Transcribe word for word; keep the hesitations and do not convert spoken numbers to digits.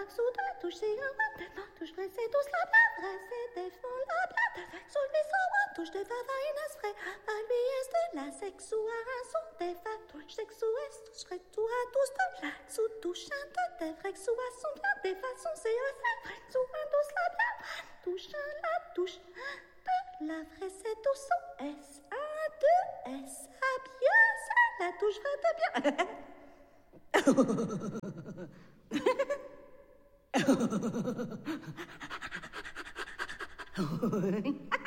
sous deux touches, c'est un one, deux touches, vrai, c'est tous la bla, vrai, c'est des fonds la bla, sol, mi, sol, one, touche, de fa, fa, ines, vrai, à lui, est de la sexe, ou à un son, des fa, touche, sexe, ou est, touche, vrai, tout à tous, de la, sous, touche, un, deux, des vrai, sous, à son, bien, des façons, c'est un, vrai, sous, un, douce, la bla, touche, un, la, touche, un, deux, la vraie, c'est tout, son, S, un, deux, S, à bien, ça, la touche, vrai, de bien. Oh,